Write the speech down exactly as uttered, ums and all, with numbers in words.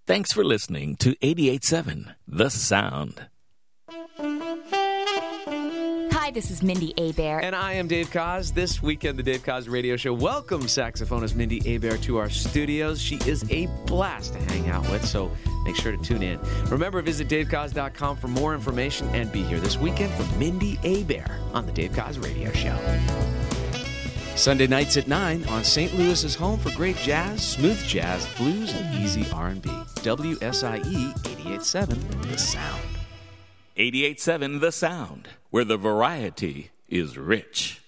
Thanks for listening to eighty-eight point seven The Sound. Hi, this is Mindy Abair. And I am Dave Koz. This weekend, the Dave Koz Radio Show welcomes saxophonist Mindy Abair to our studios. She is a blast to hang out with, so make sure to tune in. Remember, visit dave koz dot com for more information and be here this weekend for Mindy Abair on the Dave Koz Radio Show. Sunday nights at nine on Saint Louis's home for great jazz, smooth jazz, blues, and easy R and B. W S I E eighty-eight point seven The Sound. eighty-eight point seven The Sound, where the variety is rich.